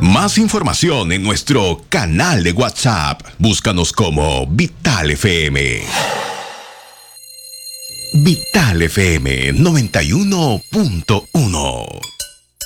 Más información en nuestro canal de WhatsApp. Búscanos como Vital FM. Vital FM 91.1.